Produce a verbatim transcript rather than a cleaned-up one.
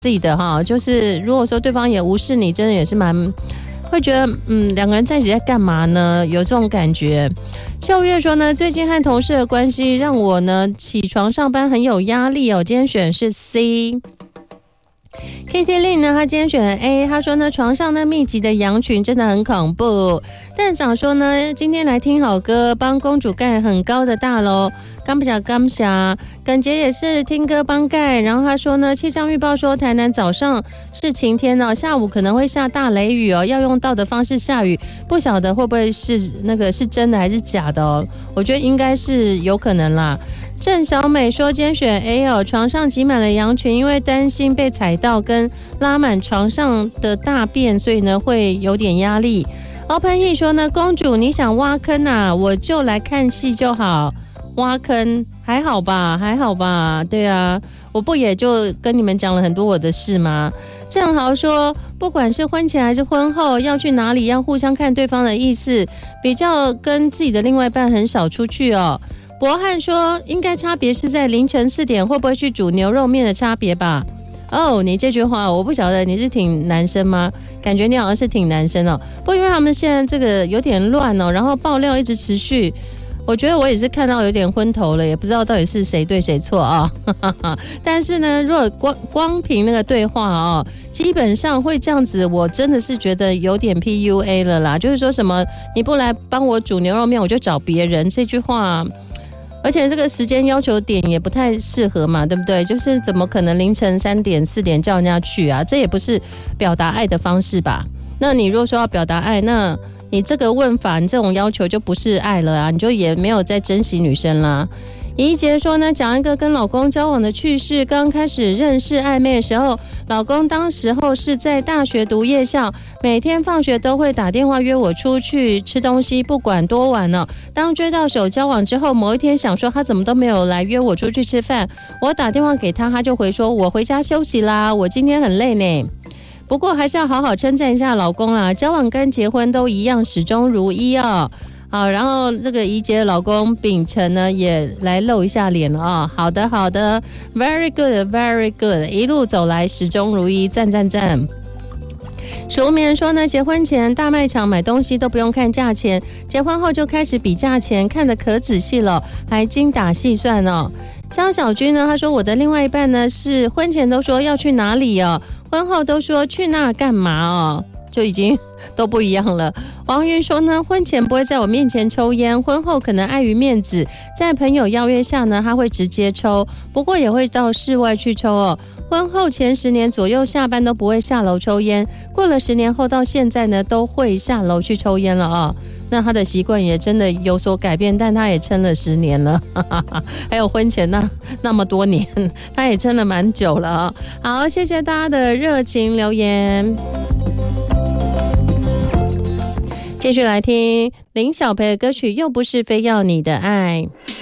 自己的哈，就是如果说对方也无视你，真的也是蛮会觉得，嗯，两个人在一起在干嘛呢？有这种感觉。秀月说呢，最近和同事的关系让我呢起床上班很有压力哦。今天选的是 C。Kitty Lin 呢，他今天选了 A， 他说呢，床上那密集的羊群真的很恐怖。蛋长说呢，今天来听好歌，帮公主盖很高的大楼。感谢感谢，耿杰也是听歌帮盖。然后他说呢，气象预报说台南早上是晴天哦，下午可能会下大雷雨哦，要用到的方式下雨，不晓得会不会是那个是真的还是假的哦？我觉得应该是有可能啦。郑小美说今天选 A 哦，床上挤满了羊群，因为担心被踩到跟拉满床上的大便，所以呢会有点压力。Open E 说呢，公主你想挖坑啊，我就来看戏就好。挖坑还好吧，还好吧，对啊，我不也就跟你们讲了很多我的事吗？郑豪说，不管是婚前还是婚后，要去哪里要互相看对方的意思，比较跟自己的另外一半很少出去哦。博翰说，应该差别是在凌晨四点会不会去煮牛肉面的差别吧。哦，你这句话我不晓得你是挺男生吗？感觉你好像是挺男生哦。不过因为他们现在这个有点乱哦，然后爆料一直持续，我觉得我也是看到有点昏头了，也不知道到底是谁对谁错啊。但是呢，如果光光凭那个对话哦，基本上会这样子，我真的是觉得有点 P U A 了啦。就是说什么你不来帮我煮牛肉面，我就找别人，这句话。而且这个时间要求点也不太适合嘛，对不对？就是怎么可能凌晨三点四点叫人家去啊？这也不是表达爱的方式吧？那你如果说要表达爱，那你这个问法，你这种要求就不是爱了啊，你就也没有在珍惜女生啦。怡杰说呢，讲一个跟老公交往的趣事。刚开始认识暧昧的时候，老公当时候是在大学读夜校，每天放学都会打电话约我出去吃东西，不管多晚了。当追到手交往之后，某一天想说他怎么都没有来约我出去吃饭，我打电话给他，他就回说我回家休息啦，我今天很累呢。不过还是要好好称赞一下老公啦，交往跟结婚都一样，始终如一哦。好，然后这个怡姐的老公秉承呢也来露一下脸了啊、哦。好的，好的 ，very good，very good， 一路走来始终如一，赞赞赞。熟眠说呢，结婚前大卖场买东西都不用看价钱，结婚后就开始比价钱，看得可仔细了，还精打细算哦。肖小军呢，他说我的另外一半呢是婚前都说要去哪里哦，婚后都说去那干嘛哦，就已经都不一样了。王云说呢，婚前不会在我面前抽烟，婚后可能碍于面子，在朋友邀约下呢，他会直接抽，不过也会到室外去抽哦。婚后前十年左右下班都不会下楼抽烟，过了十年后到现在呢，都会下楼去抽烟了啊、哦。那他的习惯也真的有所改变，但他也撑了十年了，还有婚前那那么多年，他也撑了蛮久了啊、哦。好，谢谢大家的热情留言。继续来听林小培的歌曲《又不是非要你的爱》。